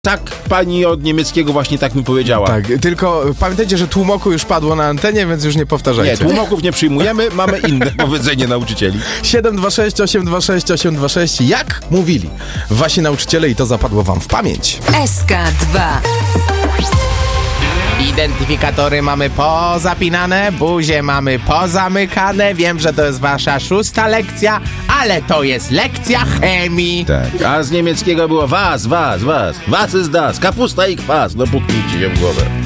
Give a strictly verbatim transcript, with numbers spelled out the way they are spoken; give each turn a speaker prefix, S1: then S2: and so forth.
S1: Tak, pani od niemieckiego właśnie tak mi powiedziała.
S2: Tak, tylko pamiętajcie, że tłumoku już padło na antenie, więc już nie powtarzajcie.
S1: Nie, tłumoków nie przyjmujemy, mamy inne powiedzenie nauczycieli.
S2: siedem dwa sześć osiem dwa sześć osiem dwa sześć. Jak mówili wasi nauczyciele i to zapadło wam w pamięć?
S3: S K dwa.
S4: Identyfikatory mamy pozapinane, buzie mamy pozamykane. Wiem, że to jest wasza szósta lekcja, ale to jest lekcja chemii.
S1: Tak, a z niemieckiego było was, was, was. Was ist das, kapusta i kwas. No puknijcie się w głowę.